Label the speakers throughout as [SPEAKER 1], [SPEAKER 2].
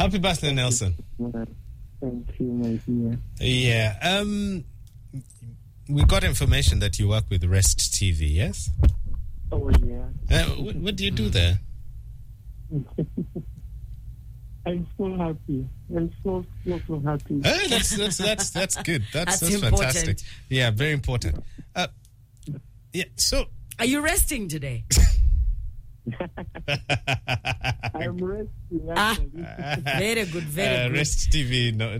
[SPEAKER 1] Happy birthday, Nelson.
[SPEAKER 2] Thank you, my dear.
[SPEAKER 1] Yeah. We got information that you work with Rest TV, yes?
[SPEAKER 2] Oh, yeah.
[SPEAKER 1] What do you do there?
[SPEAKER 2] I'm so happy. I'm so happy.
[SPEAKER 1] Hey, that's good. That's
[SPEAKER 3] important.
[SPEAKER 1] Fantastic. Yeah, very important. Yeah. So,
[SPEAKER 3] are you resting today?
[SPEAKER 2] I'm resting.
[SPEAKER 3] Very good. Very good.
[SPEAKER 1] Rest TV. No.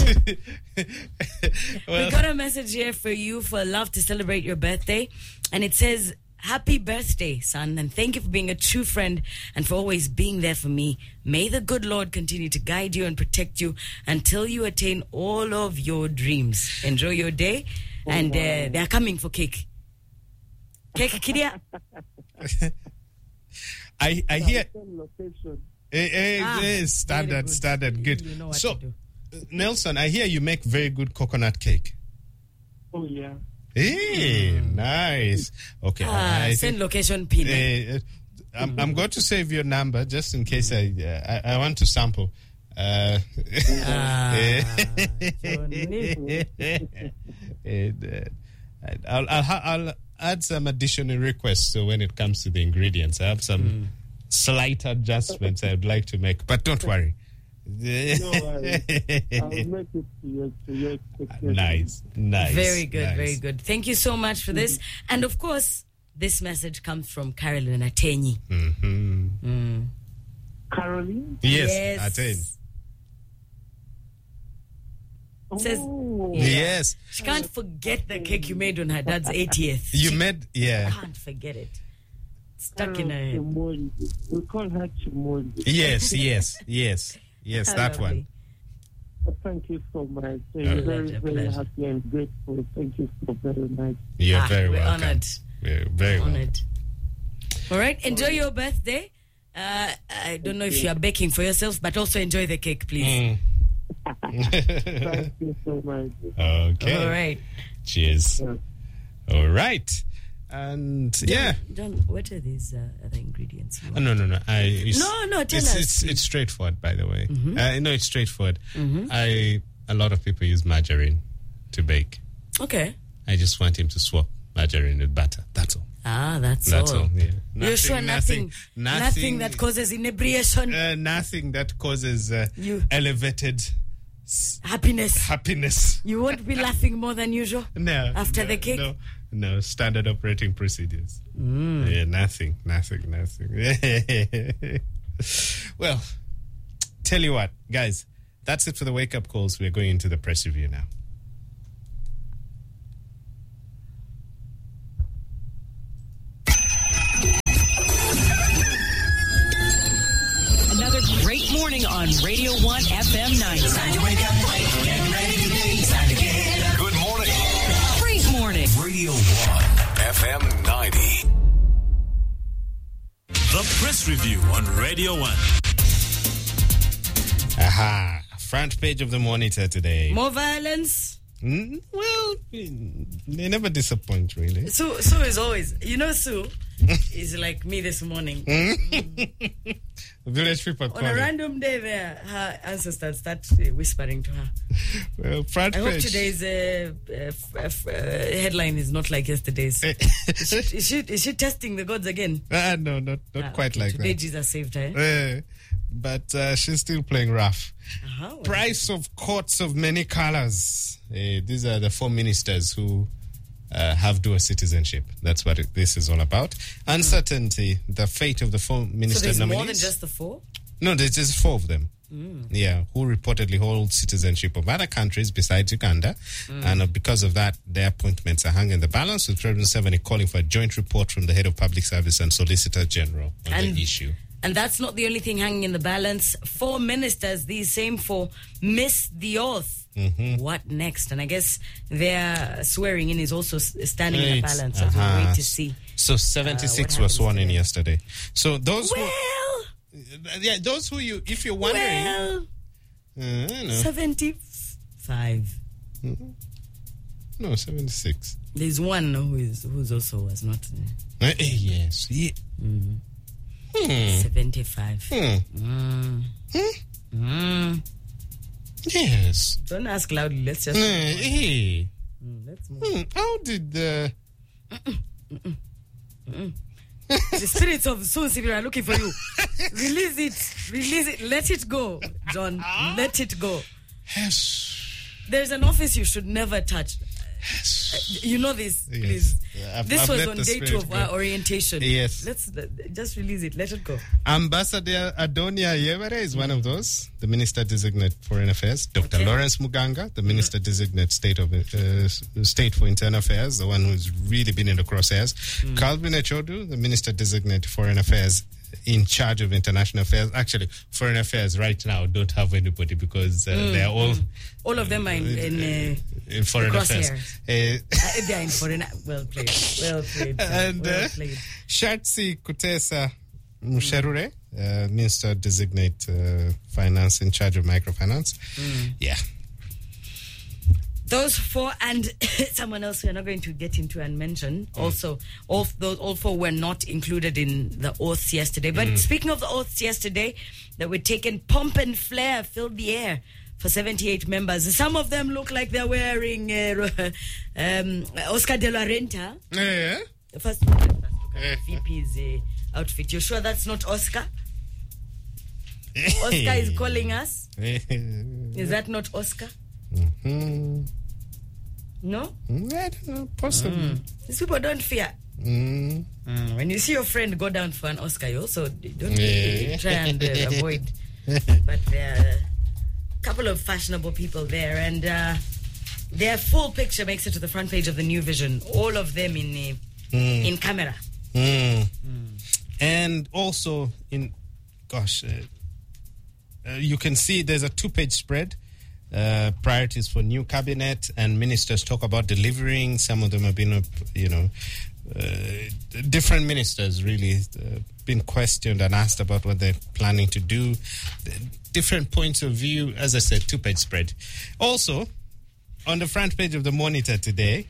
[SPEAKER 3] We got a message here for you for love to celebrate your birthday, and it says, "Happy birthday, son, and thank you for being a true friend and for always being there for me. May the good Lord continue to guide you and protect you until you attain all of your dreams. Enjoy your day." And they are coming for cake. Cake, Kidia.
[SPEAKER 1] I hear.
[SPEAKER 2] Location.
[SPEAKER 1] Standard, good.
[SPEAKER 3] You know what
[SPEAKER 1] So,
[SPEAKER 3] to do.
[SPEAKER 1] Nelson, I hear you make very good coconut cake.
[SPEAKER 2] Oh, yeah.
[SPEAKER 1] Hey, nice. Okay. I
[SPEAKER 3] Send
[SPEAKER 1] think,
[SPEAKER 3] location pin.
[SPEAKER 1] I'm going to save your number just in case I want to sample. I'll add some additional requests so when it comes to the ingredients. I have some slight adjustments I'd like to make, but don't worry.
[SPEAKER 2] No worries. I'll make it to your expectations.
[SPEAKER 1] Nice.
[SPEAKER 3] Very good,
[SPEAKER 1] nice.
[SPEAKER 3] very good. Thank you so much for this. And of course, this message comes from Carolyn Atenyi.
[SPEAKER 2] Caroline?
[SPEAKER 1] Yes, Aten.
[SPEAKER 3] Says,
[SPEAKER 1] Yes.
[SPEAKER 3] she can't forget the cake you made on her dad's 80th.
[SPEAKER 1] You made, yeah.
[SPEAKER 3] Can't forget it. Stuck in her head.
[SPEAKER 2] Chimoli. We call her Chimoli.
[SPEAKER 1] Yes,
[SPEAKER 3] How
[SPEAKER 1] that one.
[SPEAKER 3] lovely.
[SPEAKER 2] Thank you so much. I'm
[SPEAKER 3] Pleasure,
[SPEAKER 2] very
[SPEAKER 3] pleasure.
[SPEAKER 2] happy and grateful. Thank you so very much.
[SPEAKER 1] You're very
[SPEAKER 3] we're
[SPEAKER 1] welcome.
[SPEAKER 3] honored.
[SPEAKER 1] We're very welcome.
[SPEAKER 3] Honored. All right, enjoy your birthday. I don't know if you are baking for yourself, but also enjoy the cake, please.
[SPEAKER 2] Thank you so much.
[SPEAKER 1] Okay.
[SPEAKER 3] All right.
[SPEAKER 1] Cheers. All right. And
[SPEAKER 3] John, what are these other ingredients?
[SPEAKER 1] No.
[SPEAKER 3] No, tell us.
[SPEAKER 1] It's straightforward, by the way. No, it's straightforward. A lot of people use margarine to bake.
[SPEAKER 3] Okay.
[SPEAKER 1] I just want him to swap margarine with butter. That's all.
[SPEAKER 3] That's
[SPEAKER 1] all. Yeah.
[SPEAKER 3] You're sure nothing that causes inebriation?
[SPEAKER 1] Nothing that causes elevated
[SPEAKER 3] happiness. You won't be laughing more than usual?
[SPEAKER 1] No.
[SPEAKER 3] After the cake?
[SPEAKER 1] No, standard operating procedures. Yeah, nothing. Well, tell you what, guys, that's it for the wake-up calls. We're going into the press review now.
[SPEAKER 4] Another great morning on Radio 1 FM 90.
[SPEAKER 5] Time to wake up, get ready today. Time to get up.
[SPEAKER 6] Good morning.
[SPEAKER 4] Great morning.
[SPEAKER 6] Radio 1 FM 90.
[SPEAKER 7] The press review on Radio 1.
[SPEAKER 1] Aha. Front page of the Monitor today.
[SPEAKER 3] More violence?
[SPEAKER 1] Well, they never disappoint, really.
[SPEAKER 3] Sue is always... You know Sue is like me this morning.
[SPEAKER 1] Village people
[SPEAKER 3] On a random day there, her ancestors start whispering to her.
[SPEAKER 1] Well, front
[SPEAKER 3] I hope
[SPEAKER 1] page.
[SPEAKER 3] today's headline is not like yesterday's. Is she testing the gods again?
[SPEAKER 1] No, not quite like
[SPEAKER 3] today
[SPEAKER 1] that.
[SPEAKER 3] Jesus saved her.
[SPEAKER 1] But she's still playing rough.
[SPEAKER 3] Uh-huh.
[SPEAKER 1] Price of courts of many colors. These are the 4 ministers who have dual citizenship. That's what this is all about. Uncertainty, the fate of the 4 minister
[SPEAKER 3] So there's
[SPEAKER 1] nominees.
[SPEAKER 3] more than just the 4?
[SPEAKER 1] No, there's just 4 of them. Yeah, who reportedly hold citizenship of other countries besides Uganda. And because of that, their appointments are hung in the balance, with President Museveni calling for a joint report from the head of public service and Solicitor General on the issue.
[SPEAKER 3] And that's not the only thing hanging in the balance. 4 ministers, these same 4, missed the oath. What next? And I guess their swearing in is also standing in the balance. So we'll wait to see.
[SPEAKER 1] So 76 were sworn in yesterday. So those who if you're wondering,
[SPEAKER 3] 75.
[SPEAKER 1] No, 76.
[SPEAKER 3] There's one who's also was not.
[SPEAKER 1] Yes. Yeah.
[SPEAKER 3] 75.
[SPEAKER 1] Yes.
[SPEAKER 3] Don't ask loudly. Let's just.
[SPEAKER 1] Hey.
[SPEAKER 3] Let's move.
[SPEAKER 1] How did the...
[SPEAKER 3] The spirits of Soul Sibira are looking for you. Release it. Release it. Let it go, John. Let it go.
[SPEAKER 1] Yes.
[SPEAKER 3] There's an office you should never touch. You know this, please.
[SPEAKER 1] Yeah,
[SPEAKER 3] This
[SPEAKER 1] I've
[SPEAKER 3] was
[SPEAKER 1] let
[SPEAKER 3] on
[SPEAKER 1] the
[SPEAKER 3] day 2
[SPEAKER 1] spirit
[SPEAKER 3] of
[SPEAKER 1] go.
[SPEAKER 3] our orientation.
[SPEAKER 1] Yes.
[SPEAKER 3] Let's just release it. Let it go.
[SPEAKER 1] Ambassador Adonia Yewere is one of those, the Minister Designate Foreign Affairs. Dr.
[SPEAKER 3] Okay.
[SPEAKER 1] Lawrence Muganga, the Minister Designate State for Internal Affairs, the one who's really been in the crosshairs. Calvin Echodu, the Minister Designate Foreign Affairs in charge of international affairs. Actually, foreign affairs right now don't have anybody because they're
[SPEAKER 3] all of them are in
[SPEAKER 1] foreign affairs.
[SPEAKER 3] They are in foreign. Well played. Well played. Sir.
[SPEAKER 1] And
[SPEAKER 3] Well played.
[SPEAKER 1] Shatsi Kutesa Musherure, Minister Designate Finance in charge of microfinance. Yeah.
[SPEAKER 3] Those 4 and someone else we are not going to get into and mention. Also, all 4 were not included in the oaths yesterday. But speaking of the oaths yesterday, that were taken, pomp and flair filled the air for 78 members. Some of them look like they're wearing Oscar de la Renta.
[SPEAKER 1] Yeah.
[SPEAKER 3] First look at VP's outfit. You're sure that's not Oscar? Oscar is calling us. Is that not Oscar? No?
[SPEAKER 1] I don't know, possibly.
[SPEAKER 3] These people don't fear. When you see your friend go down for an Oscar, you also don't try and avoid. But there are a couple of fashionable people there, and their full picture makes it to the front page of the New Vision. All of them in camera.
[SPEAKER 1] And also you can see there's a 2-page spread. Priorities for new cabinet, and ministers talk about delivering. Some of them have been, different ministers really been questioned and asked about what they're planning to do. Different points of view. As I said, 2-page spread. Also, on the front page of the Monitor today,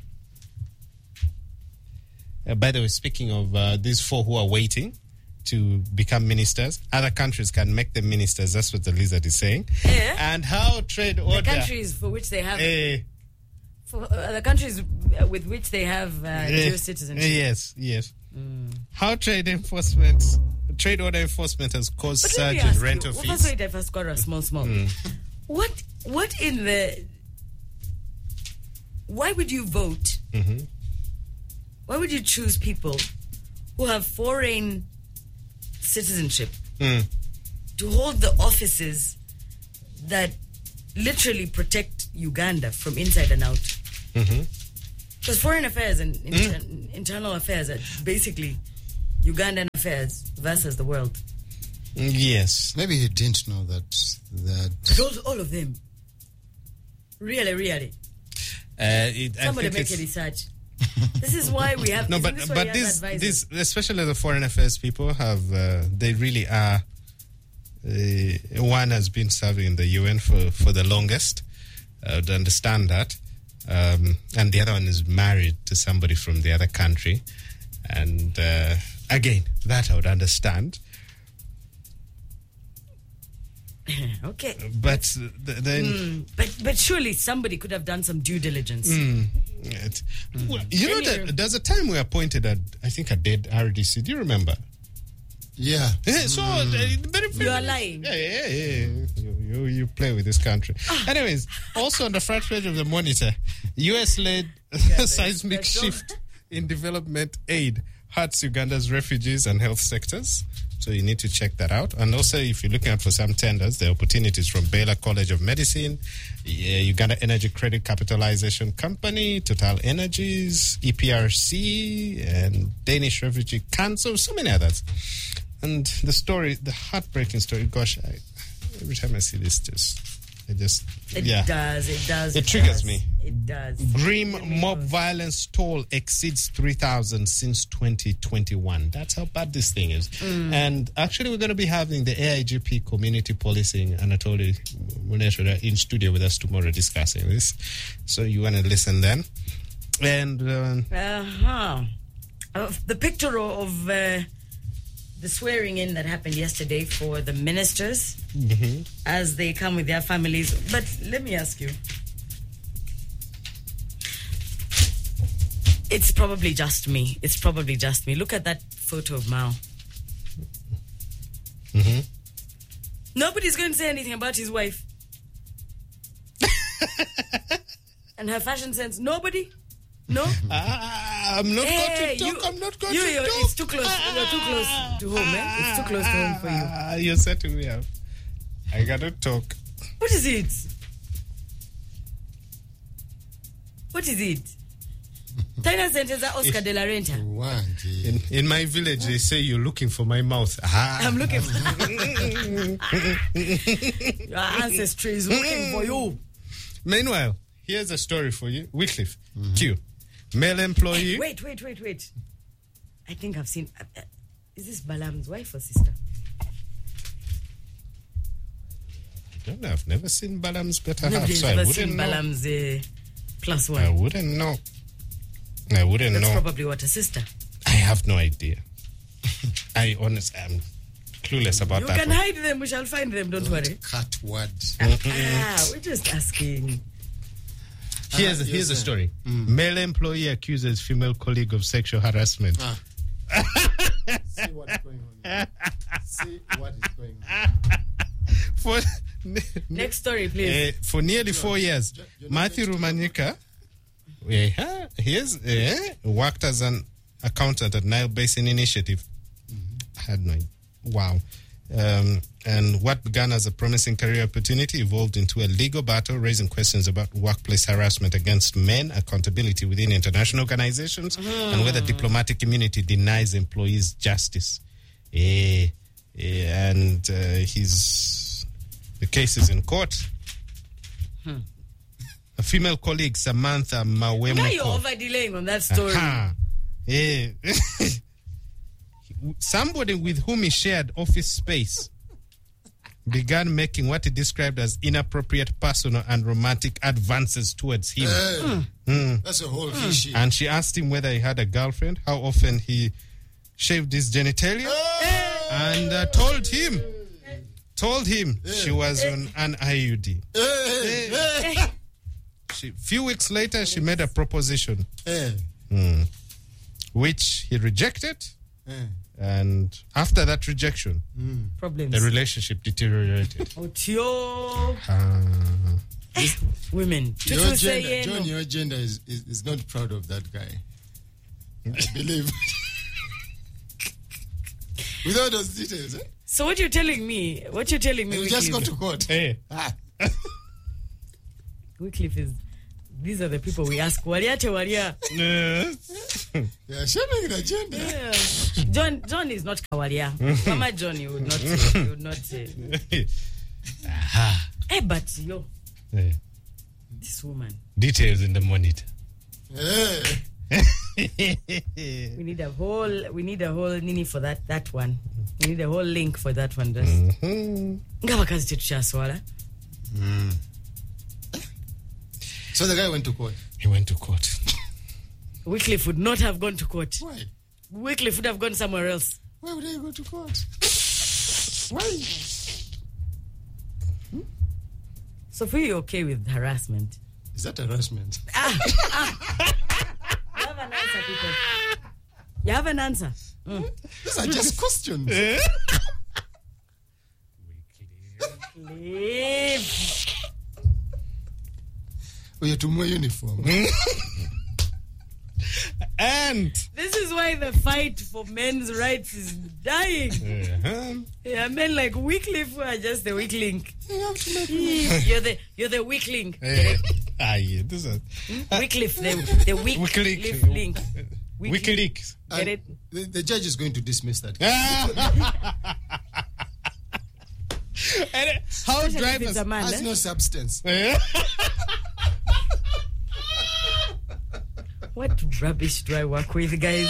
[SPEAKER 1] by the way, speaking of these 4 who are waiting to become ministers, other countries can make them ministers. That's what the Lizard is saying.
[SPEAKER 3] Yeah.
[SPEAKER 1] And how trade order...
[SPEAKER 3] The countries for which they have... the countries with which they have dual citizenship.
[SPEAKER 1] Yes. How trade order enforcement has caused surge in rental fees.
[SPEAKER 3] First, wait, I first got a small. What in the... Why would you vote? Why would you choose people who have foreign citizenship to hold the offices that literally protect Uganda from inside and out? Because foreign affairs and internal affairs are basically Ugandan affairs versus the world.
[SPEAKER 1] Yes.
[SPEAKER 8] Maybe you didn't know that.
[SPEAKER 3] Those, all of them. Really. Somebody make a research. This is why we have...
[SPEAKER 1] No, but this, especially the foreign affairs people have, they really are, one has been serving in the UN for the longest, to understand that, and the other one is married to somebody from the other country, and again, that I would understand.
[SPEAKER 3] Okay.
[SPEAKER 1] But then...
[SPEAKER 3] But surely somebody could have done some due diligence.
[SPEAKER 1] Well, you know that there's a time we appointed a dead RDC. Do you remember?
[SPEAKER 8] Yeah.
[SPEAKER 1] So very
[SPEAKER 3] You are lying.
[SPEAKER 1] Yeah. You play with this country. Anyways, also on the front page of the Monitor, US-led seismic shift in development aid hurts Uganda's refugees and health sectors. So you need to check that out. And also, if you're looking out for some tenders, there are opportunities from Baylor College of Medicine, Uganda Energy Credit Capitalization Company, Total Energies, EPRC, and Danish Refugee Council, so many others. And the story, the heartbreaking story, gosh, every time I see this, it does. It triggers me.
[SPEAKER 3] It does.
[SPEAKER 1] Grim mob violence toll exceeds 3,000 since 2021. That's how bad this thing is. And actually, we're going to be having the AIGP community policing, Anatoly Muneshoda, in studio with us tomorrow discussing this. So you want to listen then. And
[SPEAKER 3] the picture of the the swearing in that happened yesterday for the ministers as they come with their families. But let me ask you. It's probably just me. Look at that photo of Mao. Nobody's going to say anything about his wife. And her fashion sense. Nobody? No?
[SPEAKER 1] I'm not going to talk. I'm not going to talk.
[SPEAKER 3] It's too close. You're too close to home, eh? It's too close to home for you.
[SPEAKER 1] You're setting me up. I cannot talk.
[SPEAKER 3] What is it? What is it? Taina sentence Oscar de la Renta.
[SPEAKER 1] In my village, they say you're looking for my mouth.
[SPEAKER 3] I'm looking for your ancestry is looking for you.
[SPEAKER 1] Meanwhile, here's a story for you. Wycliffe, Q. Male employee.
[SPEAKER 3] Wait. I think I've seen... is this Balaam's wife or sister?
[SPEAKER 1] I don't know. I've never seen Balaam's better half.
[SPEAKER 3] Nobody's
[SPEAKER 1] So I
[SPEAKER 3] ever
[SPEAKER 1] wouldn't
[SPEAKER 3] seen
[SPEAKER 1] know.
[SPEAKER 3] Balaam's plus one.
[SPEAKER 1] I wouldn't know.
[SPEAKER 3] That's probably what, a sister?
[SPEAKER 1] I have no idea. I'm clueless about
[SPEAKER 3] You
[SPEAKER 1] that.
[SPEAKER 3] can hide them. We shall find them. Don't worry.
[SPEAKER 8] Cut words.
[SPEAKER 3] We're just asking.
[SPEAKER 1] Here's the story. Male employee accuses female colleague of sexual harassment.
[SPEAKER 8] See what's going on. See what is going on.
[SPEAKER 3] Next story, please.
[SPEAKER 1] For nearly 4 years, Matthew Rumanyika worked as an accountant at Nile Basin Initiative. I had no idea. Wow. And what began as a promising career opportunity evolved into a legal battle, raising questions about workplace harassment against men, accountability within international organizations, and whether diplomatic immunity denies employees justice. The case is in court. A female colleague, Samantha Mawemoko.
[SPEAKER 3] Now you're over-delaying on that story.
[SPEAKER 1] Somebody with whom he shared office space began making what he described as inappropriate personal and romantic advances towards him.
[SPEAKER 8] That's a whole issue.
[SPEAKER 1] And she asked him whether he had a girlfriend, how often he shaved his genitalia, and told him she was on an IUD. Few weeks later, she made a proposition, which he rejected. And after that rejection,
[SPEAKER 3] Problems.
[SPEAKER 1] the relationship deteriorated.
[SPEAKER 3] Women.
[SPEAKER 8] Your gender is not proud of that guy. I believe. Without those details.
[SPEAKER 3] So what you're telling me?
[SPEAKER 8] You just go to court.
[SPEAKER 3] Wycliffe is... These are the people we ask. Waliate walia.
[SPEAKER 8] Yeah, shaming the gender.
[SPEAKER 3] Yeah. John is not kawalia. Mama John, you would not say. But this woman.
[SPEAKER 1] Details in the monitor.
[SPEAKER 3] We need a whole nini for that one. We need a whole link for that one. Just. Ngaba kazi chetu cha swala.
[SPEAKER 8] So the guy went to court.
[SPEAKER 1] He went to court.
[SPEAKER 3] Wycliffe would not have gone to court.
[SPEAKER 8] Why?
[SPEAKER 3] Wycliffe would have gone somewhere else.
[SPEAKER 8] Why would I go to court? Why?
[SPEAKER 3] So for you, you're okay with harassment?
[SPEAKER 8] Is that harassment?
[SPEAKER 3] You have an answer, people. You have an answer.
[SPEAKER 8] These are just questions.
[SPEAKER 3] Leave.
[SPEAKER 8] We have to wear uniform.
[SPEAKER 1] And
[SPEAKER 3] this is why the fight for men's rights is dying. Yeah, men like Wycliffe who are just the weak link. You're the weak link.
[SPEAKER 1] this is
[SPEAKER 3] Wycliffe, the weak link.
[SPEAKER 1] WikiLeaks.
[SPEAKER 3] Get it?
[SPEAKER 8] The judge is going to dismiss that.
[SPEAKER 1] And how drivers
[SPEAKER 3] a man,
[SPEAKER 8] has no substance.
[SPEAKER 3] What rubbish do I work with, guys?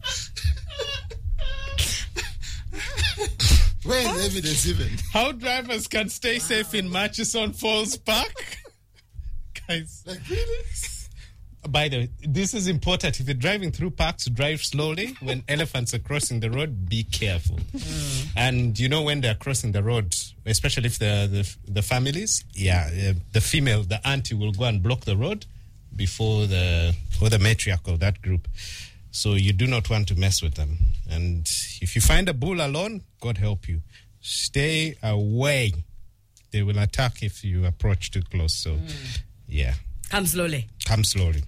[SPEAKER 8] Where is the evidence even?
[SPEAKER 1] How drivers can stay safe in Murchison Falls Park? Guys.
[SPEAKER 8] Like, really?
[SPEAKER 1] By the way, this is important. If you're driving through parks, drive slowly. When elephants are crossing the road, be careful. And you know when they're crossing the road, especially if they're the families, the female, the auntie will go and block the road before the matriarch of that group. So you do not want to mess with them. And if you find a bull alone, God help you. Stay away. They will attack if you approach too close. So,
[SPEAKER 3] Come slowly.
[SPEAKER 1] Come slowly.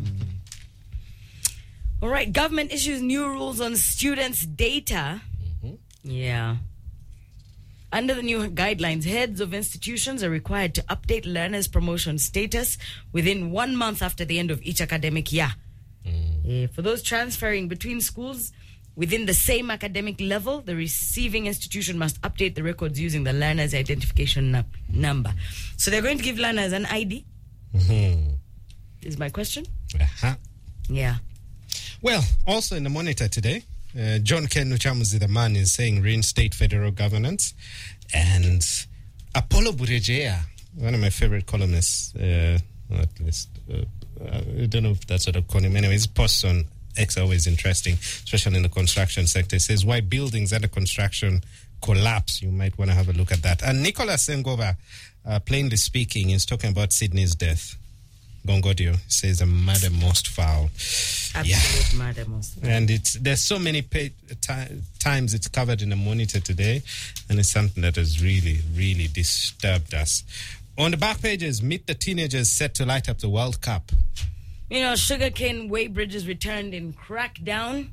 [SPEAKER 3] All right. Government issues new rules on students' data. Yeah. Under the new guidelines, heads of institutions are required to update learners' promotion status within 1 month after the end of each academic year. For those transferring between schools within the same academic level, the receiving institution must update the records using the learner's identification number. So they're going to give learners an ID? Is my question? Yeah.
[SPEAKER 1] Well, also in the Monitor today, John Ken Nuchamuzi, the man, is saying reinstate federal governance. And Apollo Burejea, one of my favorite columnists, at least, I don't know if that's what I call him. Anyway, his posts on X are always interesting, especially in the construction sector. It says why buildings under construction collapse. You might want to have a look at that. And Nicholas Sengova, plainly speaking, is talking about Sydney's death. Gongodio says a murder most foul.
[SPEAKER 3] Absolute murder most foul.
[SPEAKER 1] And there's so many times it's covered in the Monitor today, and it's something that has really, really disturbed us. On the back pages, meet the teenagers set to light up the World Cup.
[SPEAKER 3] You know, sugarcane weighbridges returned in crackdown.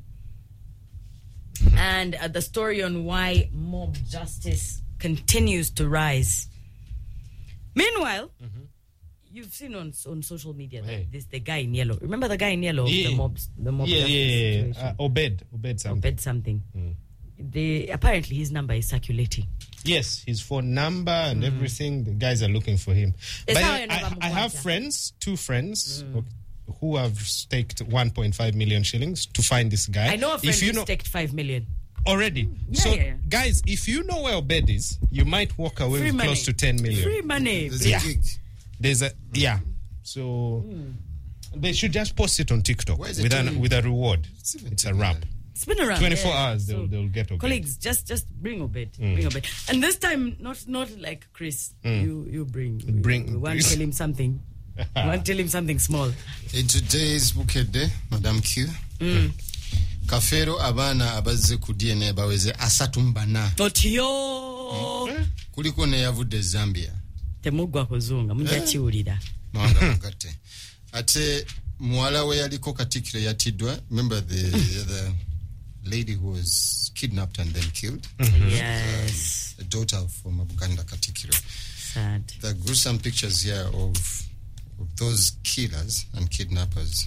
[SPEAKER 3] And the story on why mob justice continues to rise. Meanwhile, you've seen on social media that the guy in yellow. Remember the guy in yellow? The mob justice.
[SPEAKER 1] Obed something.
[SPEAKER 3] Obed something. Apparently his number is circulating.
[SPEAKER 1] Yes, his phone number and everything. The guys are looking for him. But I have two friends who have staked 1.5 million shillings to find this guy.
[SPEAKER 3] I know a friend who staked 5 million.
[SPEAKER 1] Already. Guys, if you know where Obed is, you might walk away with close to 10 million.
[SPEAKER 3] Free money.
[SPEAKER 8] There's a gig.
[SPEAKER 1] So they should just post it on TikTok with a reward. It's a wrap.
[SPEAKER 3] It's been around
[SPEAKER 1] 24 hours. They'll get Obed.
[SPEAKER 3] Colleagues, just bring Obed. Bring Obed. And this time, not like Chris. You bring. We want to tell him something. We want to tell him something small.
[SPEAKER 8] In today's Bukedde, Madam Q, Kafero abana abazze ku DNA baweze asatumbana.
[SPEAKER 3] Otiyo.
[SPEAKER 8] Kuliko ne yavudde Zambia.
[SPEAKER 3] Temugwa kuzunga mujachiulira.
[SPEAKER 8] Mwanga mugate. Ate muwala we yaliko Katikkiro yatiddwa. Remember the lady who was kidnapped and then killed?
[SPEAKER 3] Yes.
[SPEAKER 8] A daughter from Buganda Katikkiro.
[SPEAKER 3] Sad.
[SPEAKER 8] The gruesome pictures here of those killers and kidnappers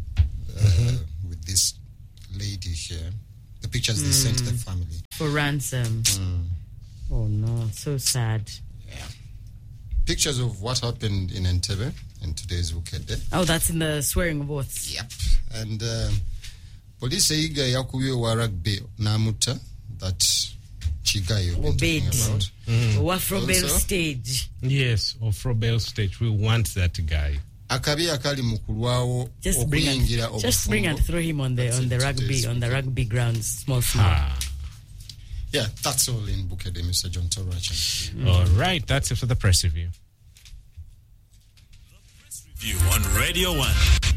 [SPEAKER 8] with this lady here. The pictures they sent to the family.
[SPEAKER 3] For ransom. Oh no, so sad.
[SPEAKER 8] Yeah. Pictures of what happened in Entebbe in today's Bukedde.
[SPEAKER 3] Oh, that's in the swearing of oaths.
[SPEAKER 8] Yep. And police eiga yakubye wa rugby namuta that Chigai you've been talking about.
[SPEAKER 3] Frobel stage.
[SPEAKER 1] Yes, or Frobel stage. We want that guy.
[SPEAKER 8] Akabi akali mukulwawo okuyingira obufumbo.
[SPEAKER 3] Just bring and throw him on the rugby grounds. Small.
[SPEAKER 8] Yeah, that's all in Bukedde, Mr. John Toracha.
[SPEAKER 1] All right, that's it for the press review.
[SPEAKER 7] The press review on Radio 1.